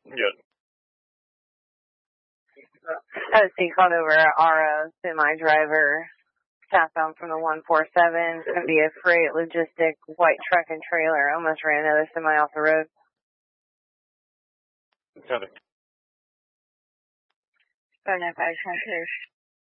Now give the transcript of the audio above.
Good. He called over our semi-driver southbound from the 147. It's going to be a freight logistic white truck and trailer. Almost ran another semi off the road. Got it. 595 Frontier